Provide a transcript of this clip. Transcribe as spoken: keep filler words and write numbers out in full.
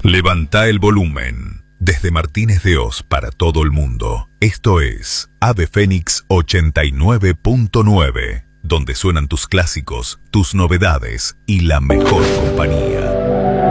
Levanta el volumen. Desde Martínez de Oz para todo el mundo, esto es Ave Fénix ochenta y nueve punto nueve, donde suenan tus clásicos, tus novedades y la mejor compañía.